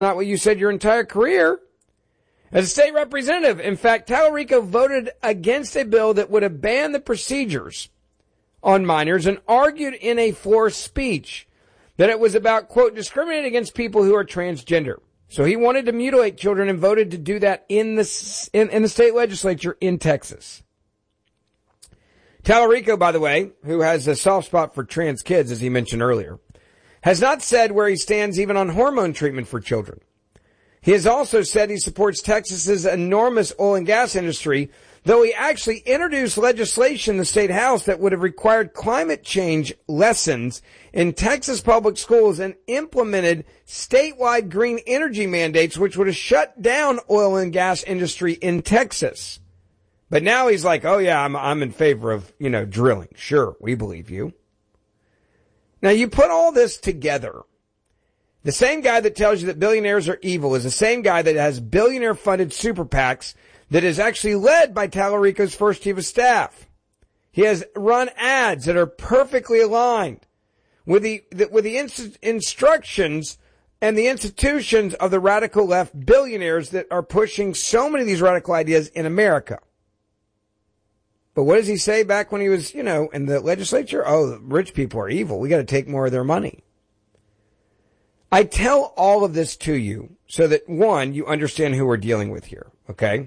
not what you said your entire career. As a state representative, in fact, Tallarico voted against a bill that would have banned the procedures on minors and argued in a floor speech that it was about, quote, discriminating against people who are transgender. So he wanted to mutilate children and voted to do that in the state legislature in Texas. Tallarico, by the way, who has a soft spot for trans kids, as he mentioned earlier, has not said where he stands even on hormone treatment for children. He has also said he supports Texas's enormous oil and gas industry, though he actually introduced legislation in the state house that would have required climate change lessons in Texas public schools and implemented statewide green energy mandates, which would have shut down oil and gas industry in Texas. But now he's like, oh yeah, I'm in favor of, drilling. Sure, we believe you. Now, you put all this together. The same guy that tells you that billionaires are evil is the same guy that has billionaire-funded super PACs that is actually led by Tallarico's first chief of staff. He has run ads that are perfectly aligned with the instructions and the institutions of the radical left billionaires that are pushing so many of these radical ideas in America. But what does he say back when he was, in the legislature? Oh, rich people are evil. We got to take more of their money. I tell all of this to you so that, one, you understand who we're dealing with here, okay?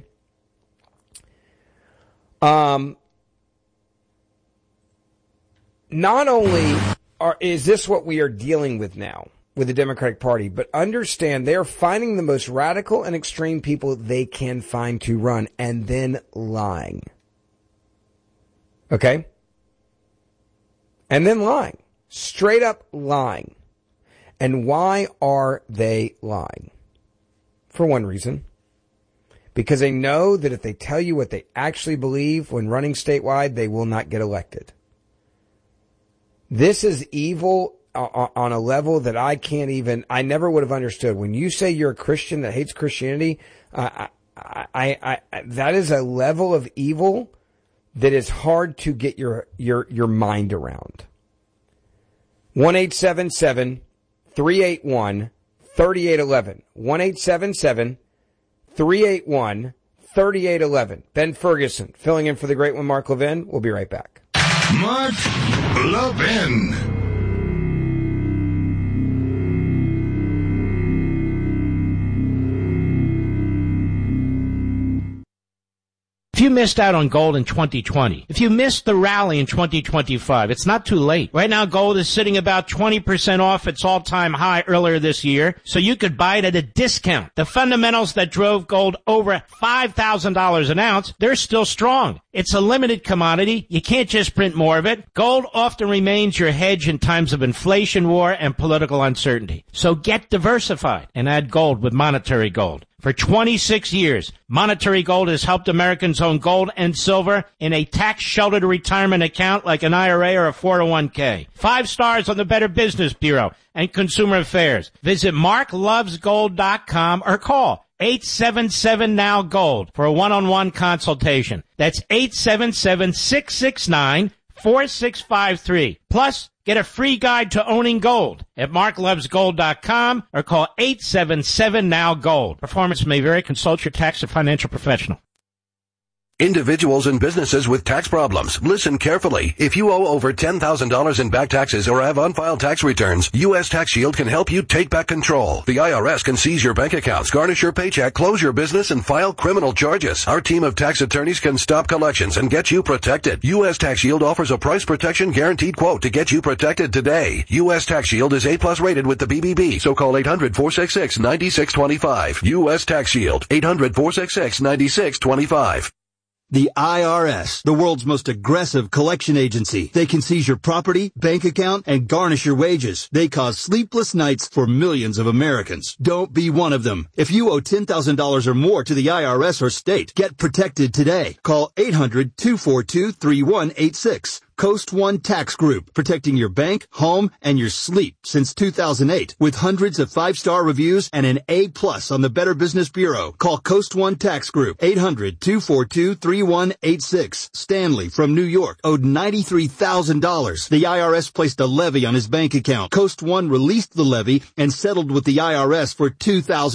Not only is this what we are dealing with now with the Democratic Party, but understand they're finding the most radical and extreme people they can find to run and then lying. Okay? And then lying. Straight up lying. And why are they lying? For one reason. Because they know that if they tell you what they actually believe when running statewide, they will not get elected. This is evil on a level that I never would have understood. When you say you're a Christian that hates Christianity, that is a level of evil that is hard to get your mind around. 1-877-381-3811. 1-877-381-3811. Ben Ferguson, filling in for the great one, Mark Levin. We'll be right back. Mark Levin. If you missed out on gold in 2020, if you missed the rally in 2025, it's not too late. Right now, gold is sitting about 20% off its all-time high earlier this year, so you could buy it at a discount. The fundamentals that drove gold over $5,000 an ounce, they're still strong. It's a limited commodity. You can't just print more of it. Gold often remains your hedge in times of inflation, war, and political uncertainty. So get diversified and add gold with Monetary Gold. For 26 years, Monetary Gold has helped Americans own gold and silver in a tax-sheltered retirement account like an IRA or a 401k. 5 stars on the Better Business Bureau and Consumer Affairs. Visit marklovesgold.com or call 877-NOW-GOLD for a one-on-one consultation. That's 877-669-4653. Plus, get a free guide to owning gold at marklovesgold.com or call 877-NOW-GOLD. Performance may vary. Consult your tax or financial professional. Individuals and businesses with tax problems, listen carefully. If you owe over $10,000 in back taxes or have unfiled tax returns, U.S. Tax Shield can help you take back control. The IRS can seize your bank accounts, garnish your paycheck, close your business, and file criminal charges. Our team of tax attorneys can stop collections and get you protected. U.S. Tax Shield offers a price protection guaranteed quote to get you protected today. U.S. Tax Shield is A+ rated with the BBB, so call 800-466-9625. U.S. Tax Shield, 800-466-9625. The IRS, the world's most aggressive collection agency. They can seize your property, bank account, and garnish your wages. They cause sleepless nights for millions of Americans. Don't be one of them. If you owe $10,000 or more to the IRS or state, get protected today. Call 800-242-3186. Coast One Tax Group, protecting your bank, home, and your sleep since 2008 with hundreds of 5-star reviews and an A+ on the Better Business Bureau. Call Coast One Tax Group, 800-242-3186. Stanley from New York owed $93,000. The IRS placed a levy on his bank account. Coast One released the levy and settled with the IRS for $2,000.